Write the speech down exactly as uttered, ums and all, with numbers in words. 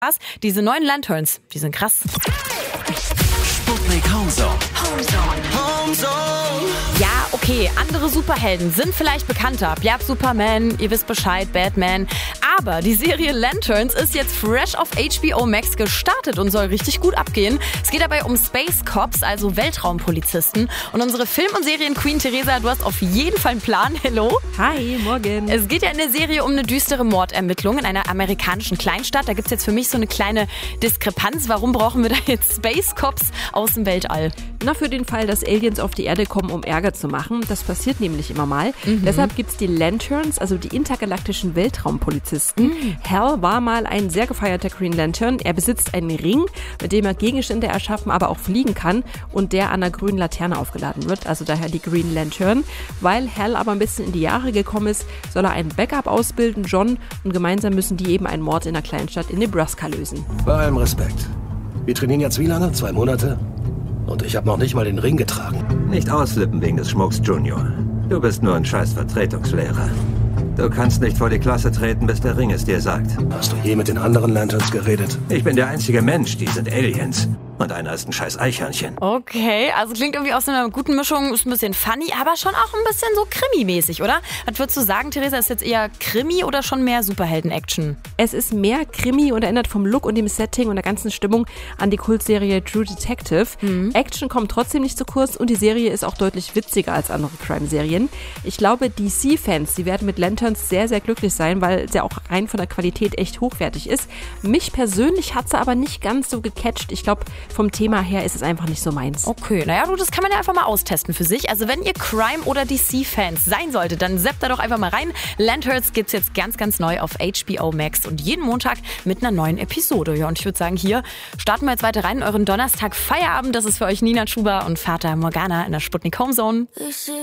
Was? Diese neuen Lanterns, die sind krass. Sputnik Homezone. Homezone. Ja, okay, andere Superhelden sind vielleicht bekannter. Ja, Superman, ihr wisst Bescheid, Batman. Aber die Serie Lanterns ist jetzt fresh auf H B O Max gestartet und soll richtig gut abgehen. Es geht dabei um Space Cops, also Weltraumpolizisten. Und unsere Film- und Serien-Queen Theresa, du hast auf jeden Fall einen Plan. Hello. Hi, morgen. Es geht ja in der Serie um eine düstere Mordermittlung in einer amerikanischen Kleinstadt. Da gibt es jetzt für mich so eine kleine Diskrepanz. Warum brauchen wir da jetzt Space Cops aus dem Weltall? Na, für den Fall, dass Aliens auf die Erde kommen, um Ärger zu machen. Das passiert nämlich immer mal. Mhm. Deshalb gibt's die Lanterns, also die intergalaktischen Weltraumpolizisten. Mhm. Hal war mal ein sehr gefeierter Green Lantern. Er besitzt einen Ring, mit dem er Gegenstände erschaffen, aber auch fliegen kann und der an einer grünen Laterne aufgeladen wird. Also daher die Green Lantern. Weil Hal aber ein bisschen in die Jahre gekommen ist, soll er einen Backup ausbilden, John, und gemeinsam müssen die eben einen Mord in einer Kleinstadt in Nebraska lösen. Bei allem Respekt. Wir trainieren jetzt wie lange? Zwei Monate? Und ich habe noch nicht mal den Ring getragen. Nicht ausflippen wegen des Schmucks, Junior. Du bist nur ein scheiß Vertretungslehrer. Du kannst nicht vor die Klasse treten, bis der Ring es dir sagt. Hast du je mit den anderen Lanterns geredet? Ich bin der einzige Mensch, die sind Aliens. Und einer ist ein scheiß Eichhörnchen. Okay, also klingt irgendwie aus einer guten Mischung, ist ein bisschen funny, aber schon auch ein bisschen so Krimi-mäßig, oder? Was würdest du sagen, Theresa, ist jetzt eher Krimi oder schon mehr Superhelden-Action? Es ist mehr Krimi und erinnert vom Look und dem Setting und der ganzen Stimmung an die Kultserie True Detective. Mhm. Action kommt trotzdem nicht zu kurz und die Serie ist auch deutlich witziger als andere Crime-Serien. Ich glaube, D C-Fans, die werden mit Lanterns sehr, sehr glücklich sein, weil sie auch rein von der Qualität echt hochwertig ist. Mich persönlich hat sie aber nicht ganz so gecatcht. Ich glaube, vom Thema her ist es einfach nicht so meins. Okay, naja, du, das kann man ja einfach mal austesten für sich. Also wenn ihr Crime- oder D C-Fans sein solltet, dann zappt da doch einfach mal rein. Lanterns gibt's jetzt ganz, ganz neu auf H B O Max und jeden Montag mit einer neuen Episode. Ja, und ich würde sagen, hier starten wir jetzt weiter rein in euren Donnerstag Feierabend. Das ist für euch Nina Schuber und Fata Morgana in der Sputnik Homezone.